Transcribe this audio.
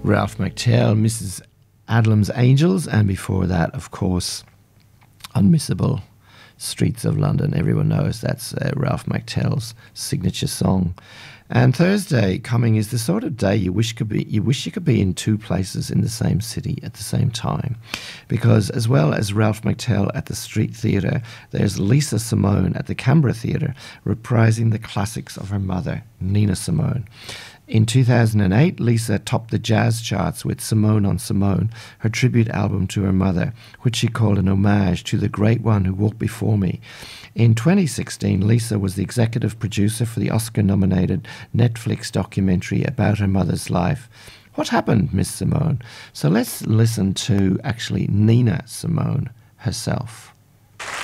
Ralph McTell, Mrs. Adlam's Angels, and before that, of course, Unmissable Streets of London. Everyone knows that's Ralph McTell's signature song. And Thursday coming is the sort of day you wish you could be in two places in the same city at the same time, because as well as Ralph McTell at the Street Theatre, there's Lisa Simone at the Canberra Theatre reprising the classics of her mother, Nina Simone. In 2008, Lisa topped the jazz charts with Simone on Simone, her tribute album to her mother, which she called an homage to the great one who walked before me. In 2016, Lisa was the executive producer for the Oscar-nominated Netflix documentary about her mother's life. What happened, Miss Simone? So let's listen to actually Nina Simone herself.